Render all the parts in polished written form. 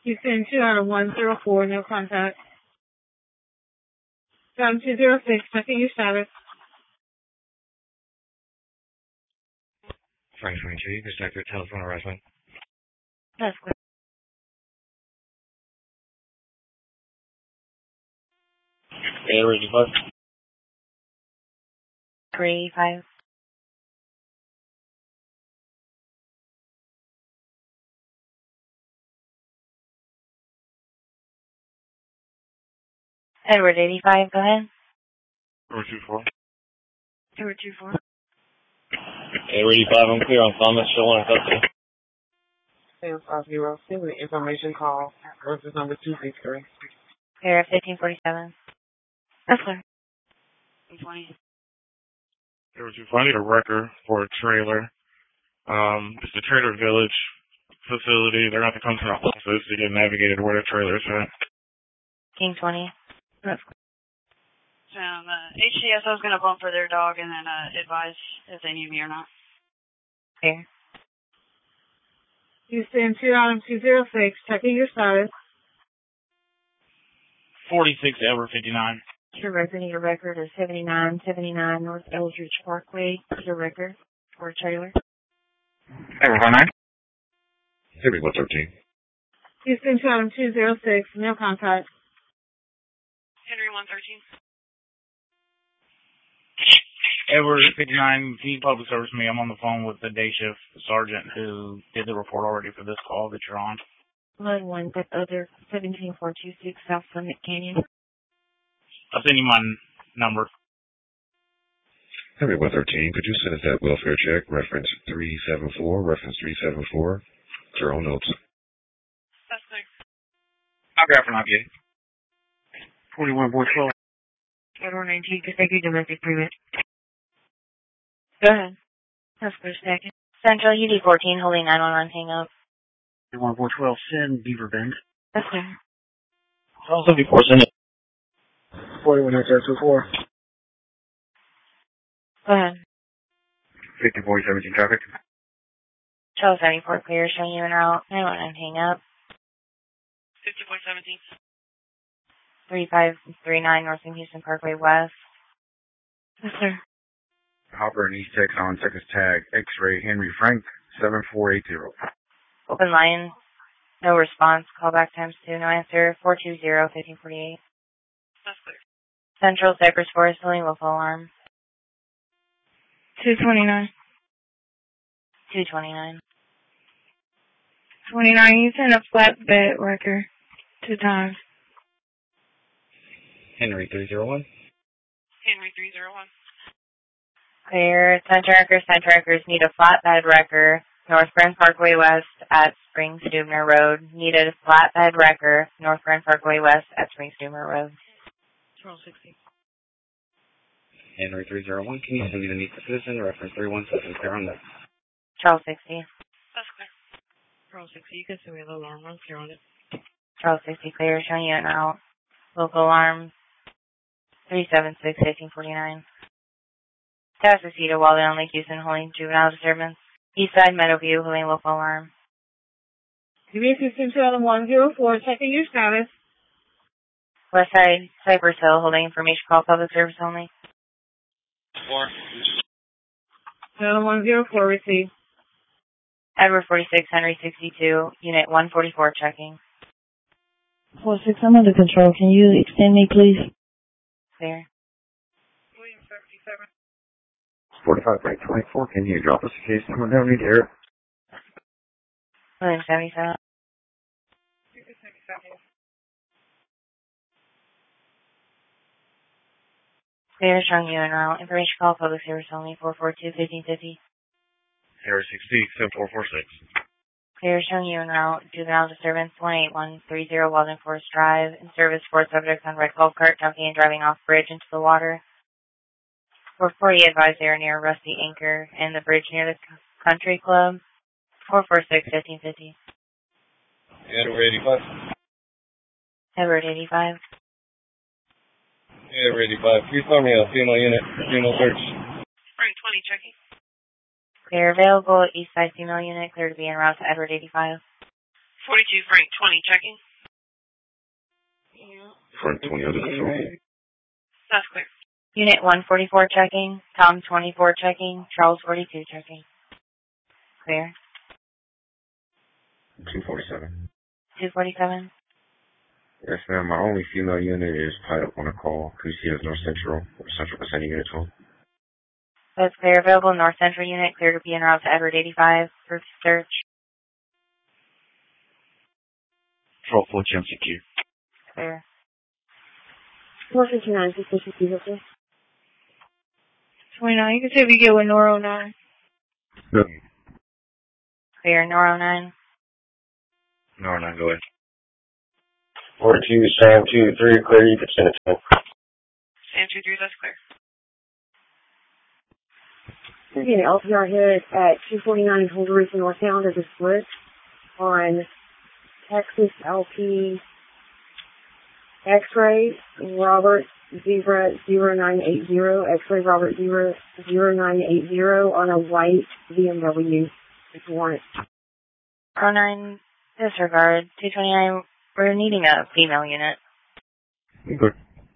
Houston 2 out of 104, no contact. Down 206, checking your status. Frank 23, Protector, telephone harassment. That's good. Edward 85. 385. Edward 85, go ahead. Edward 24. Edward 24. Edward 85, I'm clear on Thomas, still want to talk to you. Sam 50, send me the information call. Versus number 263. Clear 1547. That's clear. 220. Edward 220, a wrecker for a trailer. It's the Trader Village facility. They're going to come to our office to get navigated where the trailer's at. King 20. That's good. HCSO is going to bump for their dog and then advise if they need me or not. Clear. Houston 2 out of 206, checking your status. 46, Edward 59. Your record is 7979 North Eldridge Parkway. Your record for a trailer. Edward 19. Henry 113. Houston 2 out of 206, no contact. Henry 113. Edward 59, can you public service me? I'm on the phone with the day shift sergeant who did the report already for this call that you're on. Line 1, that other 17426 South Summit Canyon. I'll send you my number. Henry 113, could you send us that welfare check, reference 374, reference 374, zero notes. That's clear. I'll grab an update. 41 boy 12. Edward 19, could take your domestic permit. Go ahead. That's for a second. Central UD 14, holding 911, hang up. 41 boy 12, send Beaver Bend. That's clear. Charles 74, send it. 41 24. Go ahead. 50 boy 17 traffic. Charles 74, clear, showing you en route. 911, hang up. 50.17. 3539 North Houston Parkway West. Yes, sir. Hopper and East Texas on Texas tag. X-ray Henry Frank 7480. Open line. No response. Callback times 2. No answer. 420-1548. That's clear. Central Cypress Forest, holding local alarm. 229. 229. 29, you sent a flatbed wrecker 2 times. Henry 301. Henry 301. Clear. Center Wreckers need a flatbed wrecker. North Grand Parkway West at Springs Dubner Road. Needed a flatbed wrecker. North Grand Parkway West at Springs Dubner Road. Charles 60. Henry 301, can you send me the need for citizen, reference 317, clear on that. Charles 60. That's clear. Charles 60, you can send me a little alarm. I'm clear on it. Charles 60 clear, showing you en route. Local alarm 376-1549. Tasacita, Walden on Lake Houston, holding juvenile disturbance. Eastside Meadowview, holding local alarm. DB Houston 2 out of 104, checking your status. Westside Cypress Hill, holding information call, public service only. 4. 2 out of 104, received. Edward 46, Henry 62, Unit 144, checking. 46, I'm under control. Can you extend me, please? Clear. William 77. 45 break 24, can you drop us a case number down need air? William 77. Clear, showing you en route. Information call, public service only, 442-1550. Harry 60, 7446. Clear, showing you en route. Juvenile disturbance 18130 Walden Forest Drive. In service, 4 subjects on red golf cart jumping and driving off bridge into the water. 440 advised they are near Rusty Anchor and the bridge near the Country Club. 446-1550. Edward 85. Edward 85. Edward 85. Please tell me a female unit, female search. Frank 20, checking. Clear, available. Eastside female unit. Clear to be en route to Edward 85. 42 Frank 20 checking. Frank 20 under control. That's clear. Unit 144 checking. Tom 24 checking. Charles 42 checking. Clear. 247. 247. Yes, ma'am. My only female unit is tied up on a call. QC is North Central. Central percent unit 12. That's clear. Available North Central unit. Clear to be en route to Edward 85. Proof search. Control 4 jump secure. Clear. 459, suspicious vehicle. 29, you can say we get with Noro 9. Good. Clear. Noro 9. No, not go ahead. 42, Sam 23, clear, you can send it to me. Sam 23, that's clear. We're getting LPR hit at 249 Holder northbound as a split on Texas LP X-ray Robert Zebra 0980, X-ray Robert Zebra 0980 on a white BMW if you want it. 09, disregard. 229, we're needing a female unit. Good.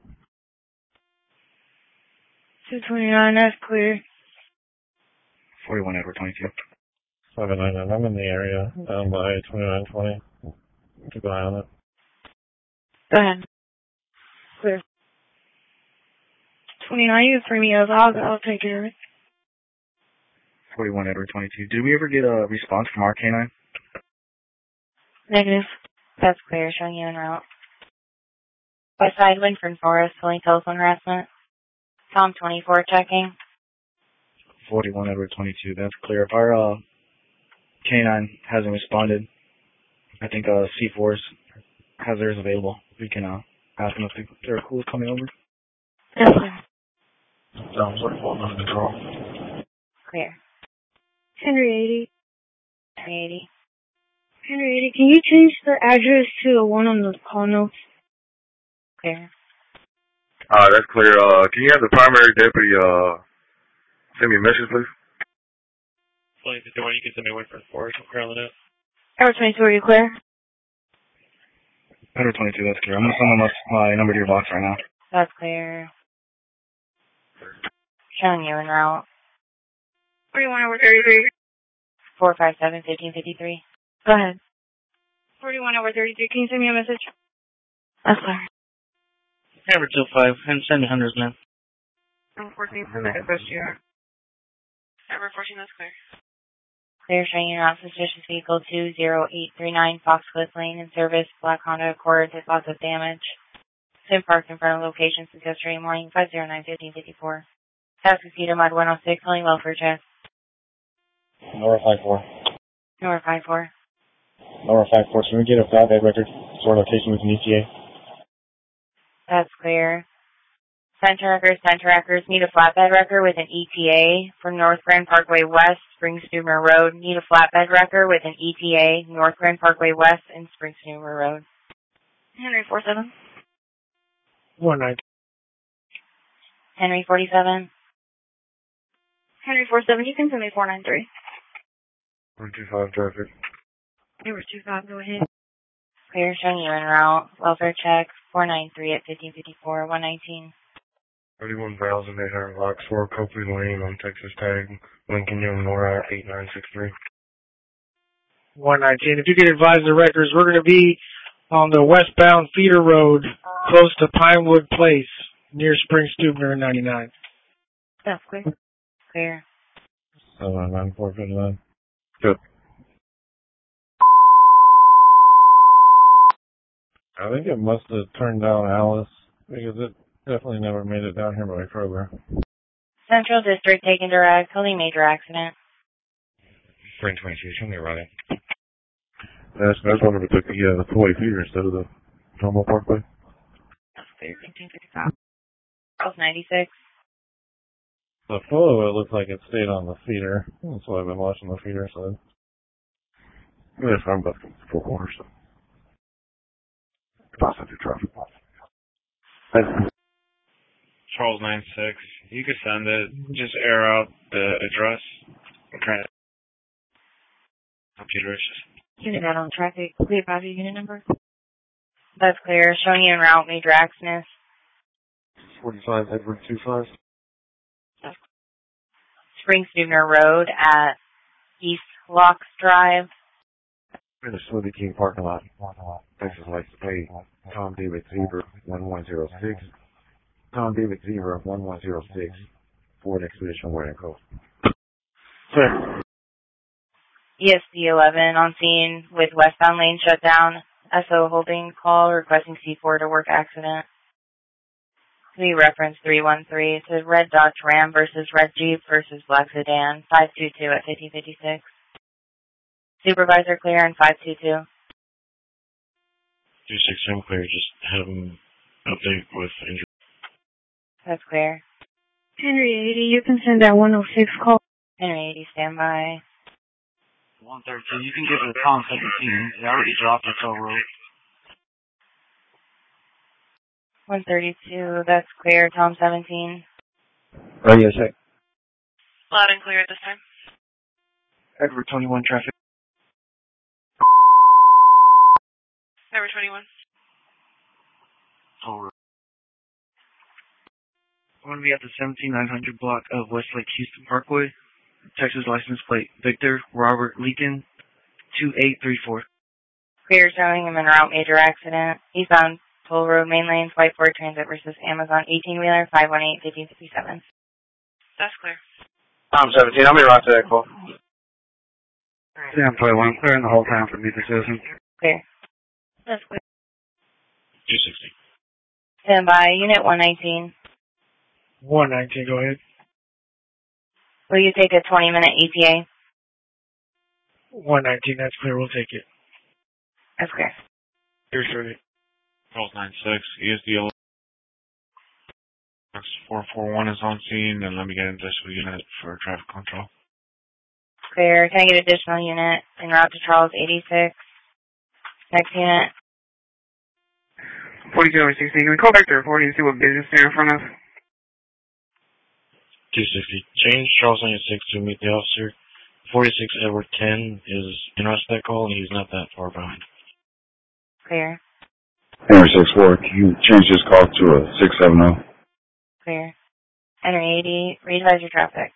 229, that's clear. 41 Edward 22. 799, I'm in the area down by 2920. Keep an eye on it. Go ahead. Clear. 29, you can free me up. I'll take care of it. 41 Edward 22. Did we ever get a response from our K9? Negative. That's clear. Showing you en route. West side, Winford Forest, pulling telephone harassment. Tom 24 checking. 41 Edward 22. That's clear. If our K9 hasn't responded, I think C4s has theirs available. We can ask them if they're cool with coming over. Yes, sir. Sounds like one under control. Clear. Henry 80. 380. Henry 80, can you change the address to the one on the call notes? Clear. That's clear. Can you have the primary deputy send me a message, please? 2051, you can send me Winford Forest. I'm currently it. Edward 22, are you clear? Edward 22, that's clear. I'm going to send my number to your box right now. That's clear. Showing you en route. 41 over 33. 457 1553. Go ahead. 41 over 33, can you send me a message? That's clear. Number 25, and send me hundreds, man. Number 14, SSGR. Number 14, that's clear. Clear. Showing you en route. Suspicious vehicle 20839 Foxcliff Lane in service. Black Honda Accord with lots of damage. Sim parked in front of location since yesterday morning. 509 1554. Task Mosquito Mud 106, only welfare check. Nora 54. Nora 54. Nora 54, can we get a flatbed record for location with an ETA? That's clear. Center Records need a flatbed record with an ETA for North Grand Parkway West, Springs Newmer Road. Need a flatbed record with an ETA, North Grand Parkway West and Springs Newmer Road. Henry 47. 19. Henry 47. Henry 47, you can send me 493. 125 traffic. Edward 25, go ahead. Clear. Showing you en route. Welfare check 493 at 1554. 119. 31,800 blocks, 4 Copley Lane on Texas Tag, Lincoln Young Nora 8963. 119. If you could advise the records, we're going to be on the westbound feeder road close to Pinewood Place near Spring Stubner 99. That's clear. Clear. 79459. Good. I think it must have turned down Alice because it definitely never made it down here by Kroger. Central District taken direct. Only major accident. Spring 22, show me running. That's one of it took the toy feeder instead of the Tomo Parkway. That's clear. 1555. 1296. The photo, it looks like it stayed on the feeder. That's why I've been watching the feeder side. Yes, I'm about 4 corners. So. Positive traffic. Thank you. Charles 96. You can send it. Just air out the address. I'm trying to. Computer is just Unit out on traffic. Clear by your unit number. That's clear. Showing you en route, Major Axness. 45 Edward 25. Spring Stubner Road at East Locks Drive. In the Smoothie King parking lot. Texas likes to pay. Tom David Zebra 1106. Tom David Zebra 1106. Ford Expedition Wearing Coat. Clear. ESP 11 on scene with westbound lane shut down. SO holding call requesting C4 to work accident. We reference 313. It says red Dodge Ram versus red Jeep versus black sedan. 522 at 5056. Supervisor clear on 522. 26 clear. Just have them update with injury. That's clear. Henry 80, you can send that 106 call. Henry 80, standby. 113, you can give it a Tom 17. They already dropped the toll road. 132, that's clear. Tom 17. Radio check. Loud and clear at this time. Edward 21 traffic. Number 21. Toll road. I'm going to be at the 17900 block of Westlake Houston Parkway. Texas license plate Victor Robert Leakin 2834. Clear showing him en route, major accident. Eastbound toll road, main lanes, white Ford Transit versus Amazon 18-wheeler, 518-1557. That's clear. Tom 17, I'll be right to that call. Sam 21, clearing the whole time for Meet the Citizen. Clear. That's clear. 260. Stand by, unit 119. 119, go ahead. Will you take a 20-minute ETA? 119, that's clear. We'll take it. That's clear. Here's 30. 1296, ESD 441 is on scene, and let me get an additional unit for traffic control. Clear. Can I get additional unit en route to Charles 86? Next unit. 42-16, can we call back to the 40 and see what business they're in front of? 260. Change Charles 96 to meet the officer. 46 Edward 10 is interested in that call, and he's not that far behind. Clear. Henry 64, can you change this call to a 670? Clear. Henry 80, resize your traffic.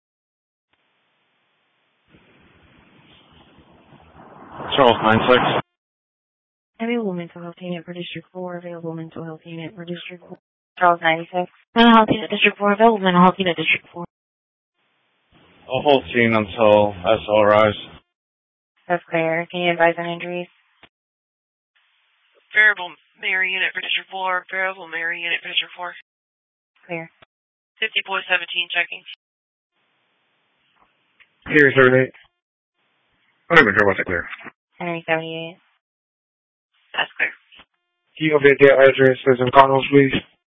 Charles 96. Available mental health unit for District 4. Available mental health unit for District 4. Charles 96. Mental health unit District 4. Available mental health unit District 4. I'll hold scene until SL arrives. That's clear. Can you advise on injuries? Variable Mary unit for District 4. Variable Mary unit for District 4. Clear. 50 boy 17 checking. Here's 38. I don't even care what's clear. Henry 78. That's clear. Can you update that address as in Cardinals, please?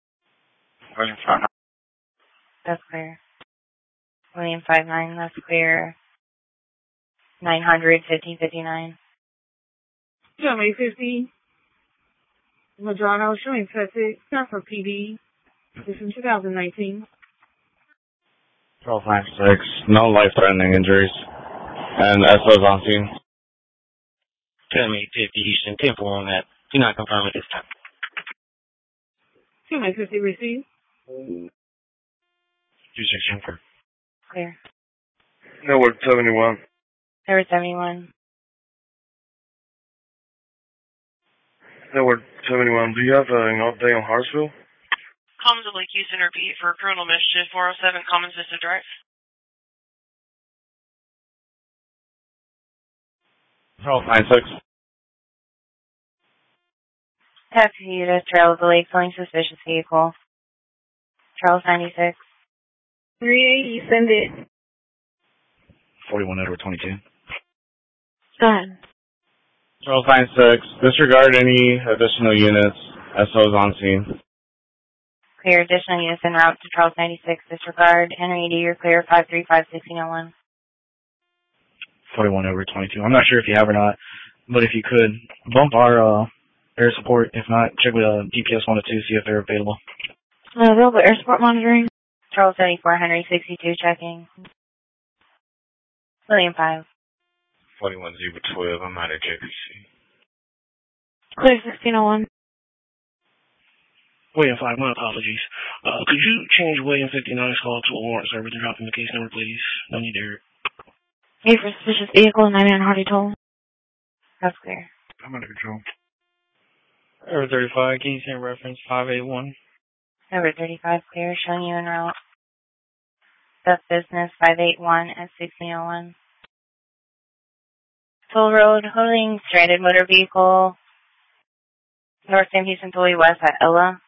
That's clear. William 59, that's clear. 900, 1559. Show me 50. Madrano, showing traffic. Not for PD. This is 2019. 1296. No life-threatening injuries. And SO's on scene. 10-850 Houston, 10-4 on that. Do not confirm at this time. Show me 50 received. 260 for. Clear. Edward 71. There was 71. Edward 71, do you have an update on Hartsville? Comms of Lake Houston repeat for criminal mischief 407 Commons Vista Drive. 1296. Taxi to trail of the lake, pulling suspicious vehicle. Charles 96. 380, send it. 41 Edward 22. Go ahead. 1296. Disregard any additional units. SO's on scene. Clear. Additional units en route to Charles 96. Disregard. Henry 80, you're clear. 535-1601. 41 Edward 22. I'm not sure if you have or not, but if you could, bump our air support. If not, check with DPS 102, see if they're available. Available air support monitoring. Charles 74, Henry 62, checking. William 5. 41-12. I'm out of JPC. Clear 1601. William 5, my apologies. Could you change William 59's call to a warrant service and drop in the case number, please? No need, Derek. A for suspicious vehicle, 99 Hardy Toll. That's clear. I'm under control. Number 35, can you send reference 581? Number 35 clear, showing you en route. Best business 581 at 1601. Toll Road, holding stranded motor vehicle. North Sam Houston Tollway West at Ella.